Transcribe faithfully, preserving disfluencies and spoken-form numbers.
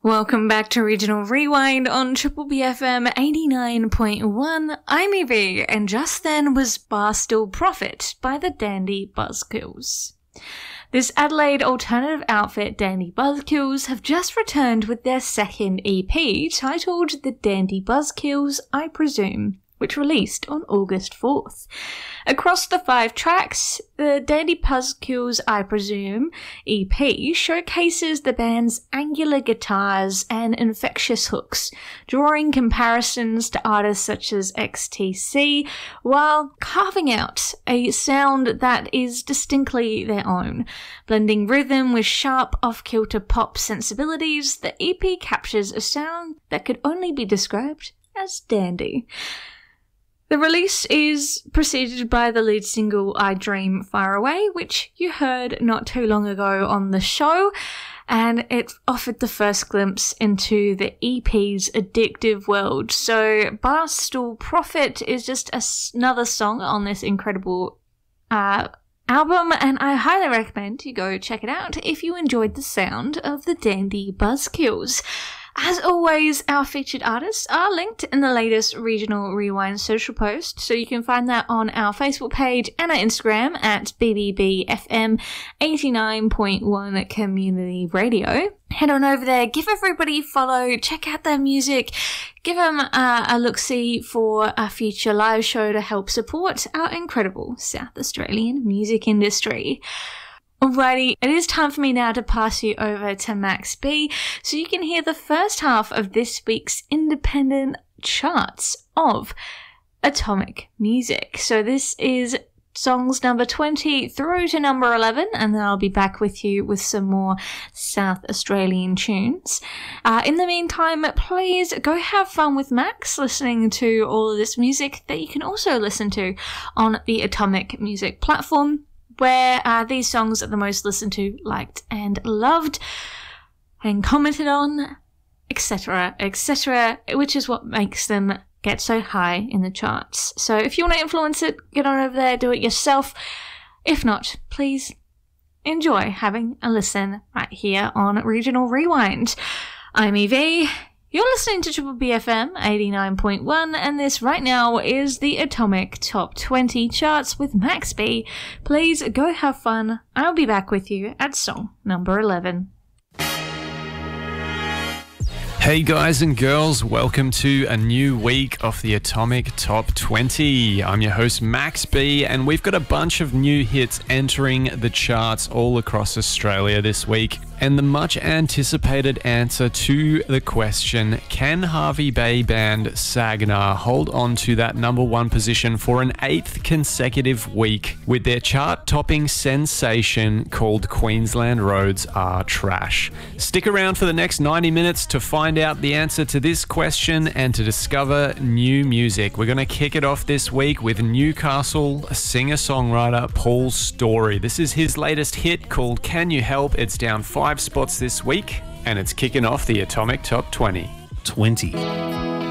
Welcome back to Regional Rewind on Triple B F M eighty-nine point one. I'm Evie, and just then was Bar Still Profit by the Dandy Buzzkills. This Adelaide alternative outfit, Dandy Buzzkills, have just returned with their second E P titled The Dandy Buzzkills, I Presume, which released on August fourth. Across the five tracks, the Dandy Buzzkills, I Presume E P showcases the band's angular guitars and infectious hooks, drawing comparisons to artists such as X T C, while carving out a sound that is distinctly their own. Blending rhythm with sharp, off-kilter pop sensibilities, the E P captures a sound that could only be described as dandy. The release is preceded by the lead single I Dream Far Away, which you heard not too long ago on the show, and it offered the first glimpse into the E P's addictive world. So Bar Still Profit is just a, another song on this incredible uh, album, and I highly recommend you go check it out if you enjoyed the sound of the Dandy Buzzkills. As always, our featured artists are linked in the latest Regional Rewind social post, so you can find that on our Facebook page and our Instagram at B B B F M eighty-nine point one Community Radio. Head on over there, give everybody a follow, check out their music, give them uh, a look-see for a future live show to help support our incredible South Australian music industry. Alrighty, it is time for me now to pass you over to Max B so you can hear the first half of this week's independent charts of Atomic Music. So this is songs number twenty through to number eleven, and then I'll be back with you with some more South Australian tunes. Uh, in the meantime, please go have fun with Max listening to all of this music that you can also listen to on the Atomic Music platform, where uh, these songs are the most listened to, liked and loved and commented on, etc, et cetera, which is what makes them get so high in the charts. So if you want to influence it, get on over there, do it yourself. If not, please enjoy having a listen right here on Regional Rewind. I'm Evie. You're listening to Triple B F M eighty-nine point one, and this right now is the Atomic Top twenty charts with Max B. Please go have fun. I'll be back with you at song number eleven. Hey guys and girls, welcome to a new week of the Atomic Top twenty. I'm your host Max B, and we've got a bunch of new hits entering the charts all across Australia this week. And the much anticipated answer to the question, can Hervey Bay band Sagnar hold on to that number one position for an eighth consecutive week with their chart-topping sensation called Queensland Roads Are Trash? Stick around for the next ninety minutes to find out the answer to this question and to discover new music. We're going to kick it off this week with Newcastle singer-songwriter Paul Story. This is his latest hit called Can You Help? It's down five spots this week, and it's kicking off the Atomic Top twenty. twenty.